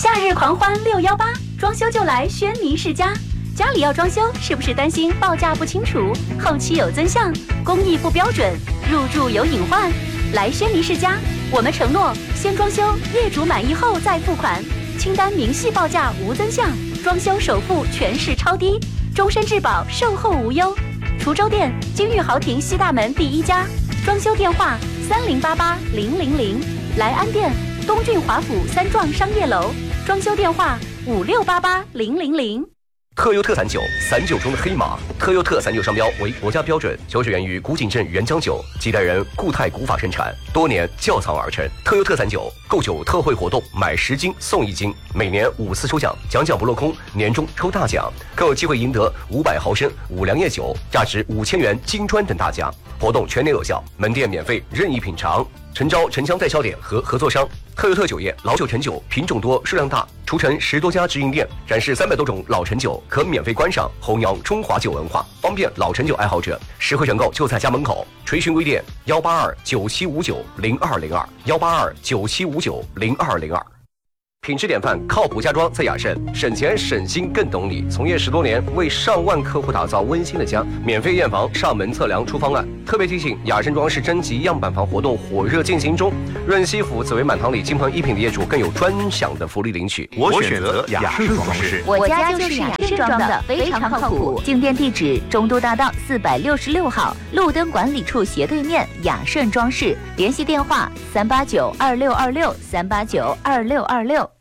夏日狂欢618，装修就来轩尼诗家。家里要装修，是不是担心报价不清楚、后期有增项、工艺不标准、入住有隐患？来轩尼诗家，我们承诺先装修，业主满意后再付款，清单明细报价无增项，装修首付全是超低，终身质保，售后无忧。滁州店金玉豪庭西大门第1家，装修电话30880000，莱安店东郡华府3幢商业楼，装修电话56880000。 特优特散酒，散酒中的黑马。特优特散酒商标为国家标准，酒水源于古井镇原浆酒，几代人固态古法生产，多年窖藏而成。特优特散酒购酒特惠活动，买10斤送1斤，每年5次抽奖，奖不落空，年终抽大奖，更有机会赢得500毫升五粮液酒，价值5000元金砖等大奖。活动全年有效，门店免费任意品尝。诚招城乡代销点和合作商。特优特酒业老酒陈酒品种多数量大，除城10多家直营店，展示300多种老陈酒，可免费观赏，弘扬中华酒文化，方便老陈酒爱好者实惠选购就在家门口。垂询微店18297590202，18297590202。品质典范，靠谱家装在雅盛，省钱省心更懂你。从业10多年，为上万客户打造温馨的家，免费验房、上门测量出方案。特别提醒，雅盛装饰征集样板房活动火热进行中，润西府紫薇满堂里金鹏一品的业主更有专享的福利领取。 我选择雅盛装饰， 我家就是雅盛装的，非常靠谱。进店地址：中都大道466号，路灯管理处斜对面，雅盛装饰。联系电话：3892626，3892626。